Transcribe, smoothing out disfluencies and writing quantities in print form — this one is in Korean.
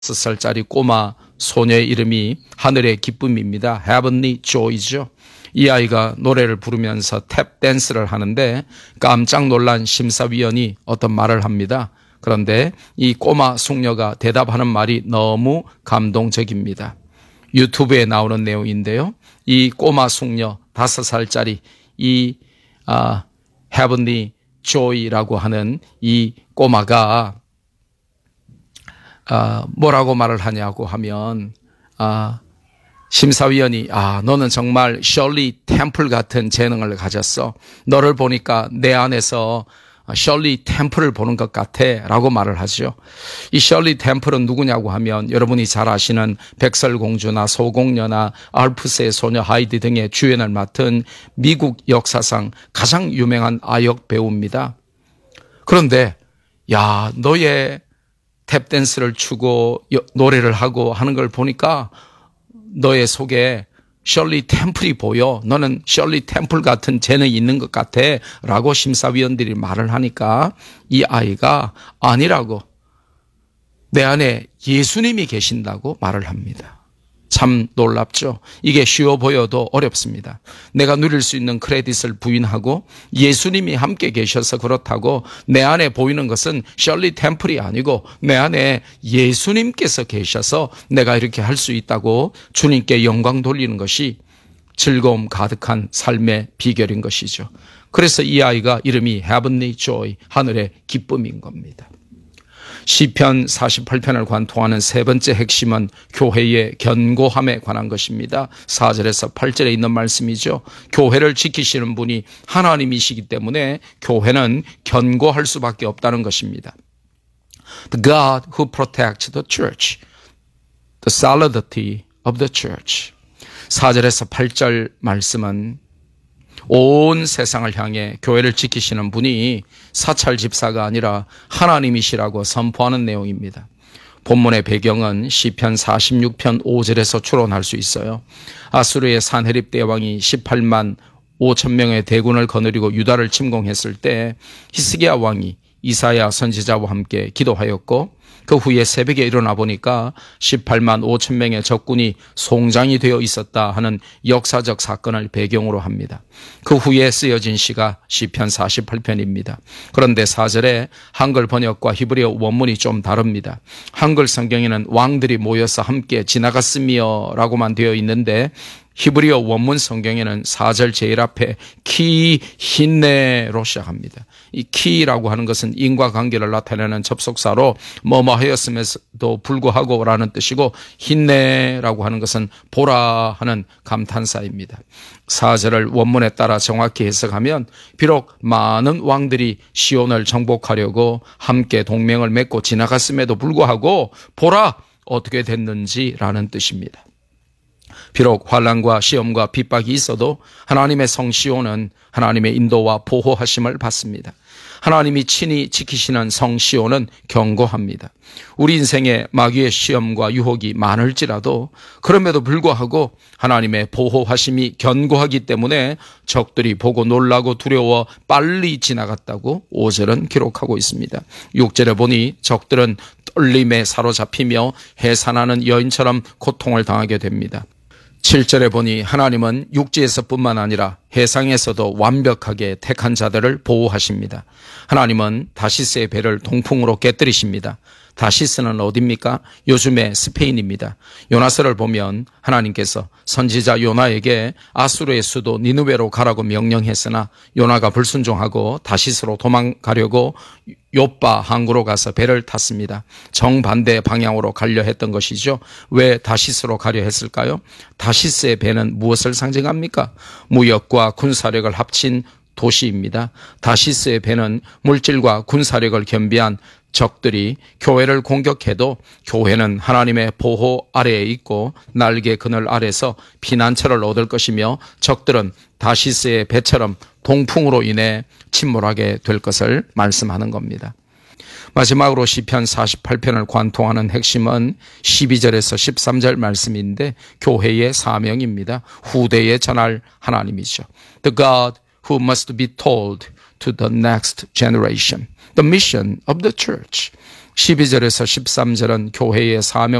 5살짜리 꼬마 소녀의 이름이 하늘의 기쁨입니다. Heavenly Joy죠. 이 아이가 노래를 부르면서 탭 댄스를 하는데 깜짝 놀란 심사위원이 어떤 말을 합니다. 그런데 이 꼬마 숙녀가 대답하는 말이 너무 감동적입니다. 유튜브에 나오는 내용인데요. 이 꼬마 숙녀 5살짜리 이 Heavenly Joy라고 하는 이 꼬마가 뭐라고 말을 하냐고 하면 심사위원이 너는 정말 셜리 템플 같은 재능을 가졌어. 너를 보니까 내 안에서 셜리 템플을 보는 것 같아 라고 말을 하죠. 이 셜리 템플은 누구냐고 하면 여러분이 잘 아시는 백설공주나 소공녀나 알프스의 소녀 하이디 등의 주연을 맡은 미국 역사상 가장 유명한 아역 배우입니다. 그런데 너의 탭댄스를 추고 노래를 하고 하는 걸 보니까 너의 속에 셜리 템플이 보여. 너는 셜리 템플 같은 재능이 있는 것 같아 라고 심사위원들이 말을 하니까 이 아이가 아니라고, 내 안에 예수님이 계신다고 말을 합니다. 참 놀랍죠. 이게 쉬워 보여도 어렵습니다. 내가 누릴 수 있는 크레딧을 부인하고 예수님이 함께 계셔서 그렇다고 내 안에 보이는 것은 셜리 템플이 아니고 내 안에 예수님께서 계셔서 내가 이렇게 할 수 있다고 주님께 영광 돌리는 것이 즐거움 가득한 삶의 비결인 것이죠. 그래서 이 아이가 이름이 Heavenly Joy, 하늘의 기쁨인 겁니다. 시편 48편을 관통하는 세 번째 핵심은 교회의 견고함에 관한 것입니다. 4절에서 8절에 있는 말씀이죠. 교회를 지키시는 분이 하나님이시기 때문에 교회는 견고할 수밖에 없다는 것입니다. The God who protects the church, the solidity of the church. 4절에서 8절 말씀은 온 세상을 향해 교회를 지키시는 분이 사찰 집사가 아니라 하나님이시라고 선포하는 내용입니다. 본문의 배경은 시편 46편 5절에서 추론할 수 있어요. 아수르의 산헤립 대왕이 18만 5천 명의 대군을 거느리고 유다를 침공했을 때 히스기야 왕이 이사야 선지자와 함께 기도하였고 그 후에 새벽에 일어나 보니까 18만 5천 명의 적군이 송장이 되어 있었다 하는 역사적 사건을 배경으로 합니다. 그 후에 쓰여진 시가 시편 48편입니다. 그런데 4절에 한글 번역과 히브리어 원문이 좀 다릅니다. 한글 성경에는 왕들이 모여서 함께 지나갔으며 라고만 되어 있는데 히브리어 원문 성경에는 4절 제일 앞에 키 힌네로 시작합니다. 이 키라고 하는 것은 인과관계를 나타내는 접속사로 뭐뭐 하였음에도 불구하고 라는 뜻이고 힌네라고 하는 것은 보라 하는 감탄사입니다. 4절을 원문에 따라 정확히 해석하면 비록 많은 왕들이 시온을 정복하려고 함께 동맹을 맺고 지나갔음에도 불구하고 보라 어떻게 됐는지라는 뜻입니다. 비록 환난과 시험과 핍박이 있어도 하나님의 성 시온은 하나님의 인도와 보호하심을 받습니다. 하나님이 친히 지키시는 성 시온은 견고합니다. 우리 인생에 마귀의 시험과 유혹이 많을지라도 그럼에도 불구하고 하나님의 보호하심이 견고하기 때문에 적들이 보고 놀라고 두려워 빨리 지나갔다고 5절은 기록하고 있습니다. 6절에 보니 적들은 떨림에 사로잡히며 해산하는 여인처럼 고통을 당하게 됩니다. 7절에 보니 하나님은 육지에서뿐만 아니라 해상에서도 완벽하게 택한 자들을 보호하십니다. 하나님은 다시스의 배를 동풍으로 깨뜨리십니다. 다시스는 어디입니까? 요즘의 스페인입니다. 요나서를 보면 하나님께서 선지자 요나에게 아수르의 수도 니느웨로 가라고 명령했으나 요나가 불순종하고 다시스로 도망가려고 요빠 항구로 가서 배를 탔습니다. 정반대 방향으로 가려 했던 것이죠. 왜 다시스로 가려 했을까요? 다시스의 배는 무엇을 상징합니까? 무역과 군사력을 합친 도시입니다. 다시스의 배는 물질과 군사력을 겸비한 적들이 교회를 공격해도 교회는 하나님의 보호 아래에 있고 날개 그늘 아래서 피난처를 얻을 것이며 적들은 다시스의 배처럼 동풍으로 인해 침몰하게 될 것을 말씀하는 겁니다. 마지막으로 시편 48편을 관통하는 핵심은 12절에서 13절 말씀인데 교회의 사명입니다. 후대에 전할 하나님이죠. The God who must be told to the next generation. The mission of the church. 12절에서 13절은 교회의 사명